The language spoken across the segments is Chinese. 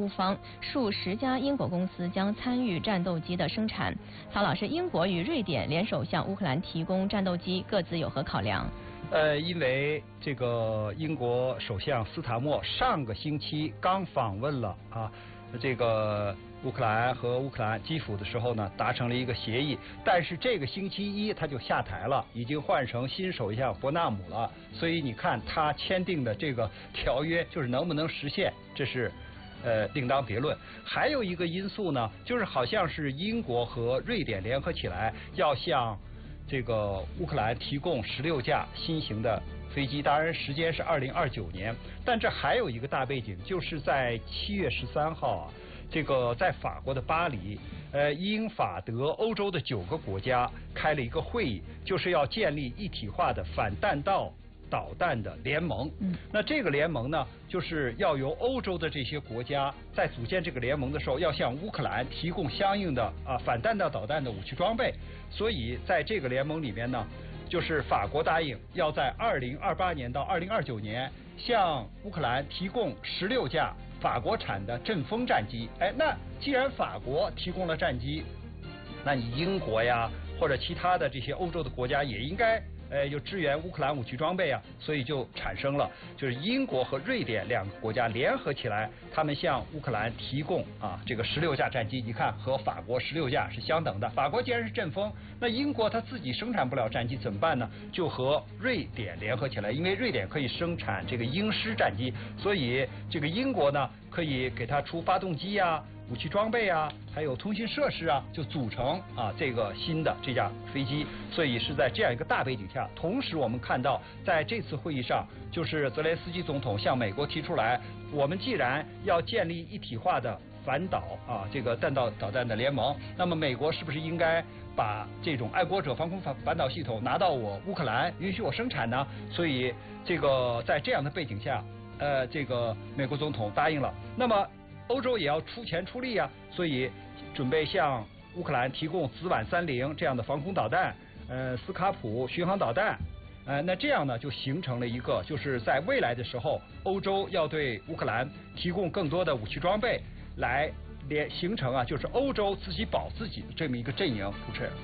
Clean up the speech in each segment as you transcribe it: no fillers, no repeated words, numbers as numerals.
乌方，数10家英国公司将参与战斗机的生产。曹老师，英国与瑞典联手向乌克兰提供战斗机，各自有何考量？ 因为这个英国首相斯塔默上个星期刚访问了这个乌克兰和乌克兰基辅的时候呢，达成了一个协议，但是这个星期一他就下台了，已经换成新首相伯纳姆了。所以你看他签订的这个条约就是能不能实现，这是另当别论。还有一个因素呢，就是好像是英国和瑞典联合起来要向这个乌克兰提供16架新型的飞机，当然时间是2029年。但这还有一个大背景，就是在7月13号这个在法国的巴黎，英法德欧洲的9个国家开了一个会议，就是要建立一体化的反弹道导弹的联盟。那这个联盟呢，就是要由欧洲的这些国家在组建这个联盟的时候，要向乌克兰提供相应的反弹道导弹的武器装备。所以在这个联盟里面呢，就是法国答应要在2028年到2029年向乌克兰提供16架法国产的阵风战机。那既然法国提供了战机，那你英国呀或者其他的这些欧洲的国家也应该就支援乌克兰武器装备啊，所以就产生了就是英国和瑞典2个国家联合起来，他们向乌克兰提供这个16架战机。你看和法国16架是相等的。法国既然是阵风，那英国它自己生产不了战机怎么办呢？就和瑞典联合起来，因为瑞典可以生产这个鹰狮战机，所以这个英国呢可以给它出发动机啊、武器装备啊，还有通信设施啊，就组成这个新的这架飞机。所以是在这样一个大背景下，同时我们看到在这次会议上，就是泽连斯基总统向美国提出来，我们既然要建立一体化的反导这个弹道导弹的联盟，那么美国是不是应该把这种爱国者防空反导系统拿到我乌克兰，允许我生产呢？所以这个在这样的背景下，这个美国总统答应了。那么欧洲也要出钱出力啊，所以准备向乌克兰提供紫菀30这样的防空导弹，斯卡普巡航导弹。那这样呢，就形成了一个，就是在未来的时候，欧洲要对乌克兰提供更多的武器装备，来形成就是欧洲自己保自己的这么一个阵营。主持人。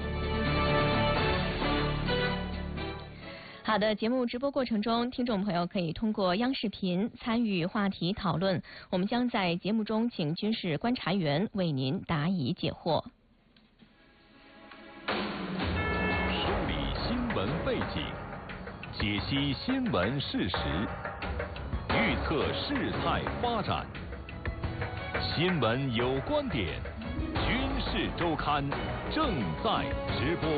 好的，节目直播过程中，听众朋友可以通过央视频参与话题讨论，我们将在节目中请军事观察员为您答疑解惑。 梳理新闻背景，解析新闻事实，预测事态发展。新闻有观点，军事周刊正在直播。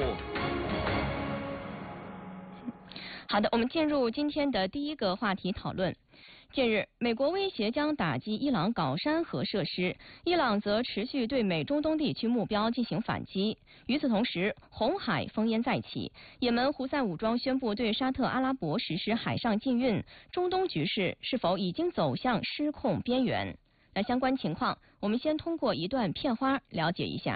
好的，我们进入今天的第一个话题讨论。近日，美国威胁将打击伊朗搞山核设施，伊朗则持续对美中东地区目标进行反击。与此同时，红海烽烟再起，也门胡塞武装宣布对沙特阿拉伯实施海上禁运，中东局势是否已经走向失控边缘？那相关情况，我们先通过一段片花了解一下。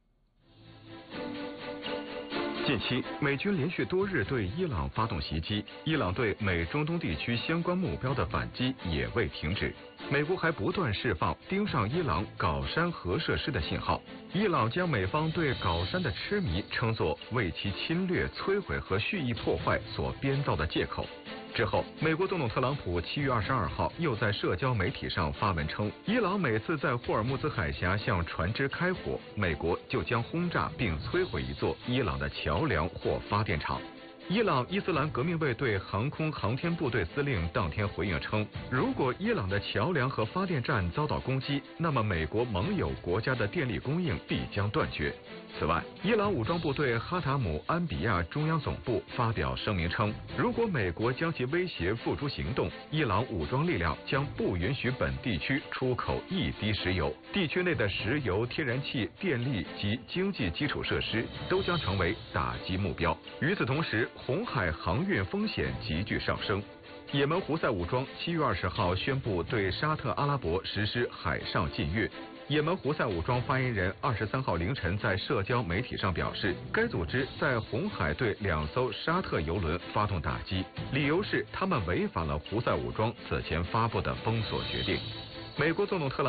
近期，美军连续多日对伊朗发动袭击，伊朗对美中东地区相关目标的反击也未停止。美国还不断释放盯上伊朗搞山核设施的信号。伊朗将美方对搞山的痴迷称作为其侵略、摧毁和蓄意破坏所编造的借口。之后，美国总统特朗普7月22号又在社交媒体上发文称，伊朗每次在霍尔木兹海峡向船只开火，美国就将轰炸并摧毁一座伊朗的桥梁或发电厂。伊朗伊斯兰革命卫队航空航天部队司令当天回应称，如果伊朗的桥梁和发电站遭到攻击，那么美国盟友国家的电力供应必将断绝。此外，伊朗武装部队哈塔姆安比亚中央总部发表声明称，如果美国将其威胁付诸行动，伊朗武装力量将不允许本地区出口一滴石油，地区内的石油、天然气、电力及经济基础设施都将成为打击目标。与此同时，红海航运风险急剧上升。也门胡塞武装7月20号宣布对沙特阿拉伯实施海上禁运。也门胡塞武装发言人23号凌晨在社交媒体上表示，该组织在红海对2艘沙特油轮发动打击，理由是他们违反了胡塞武装此前发布的封锁决定。美国总统特朗普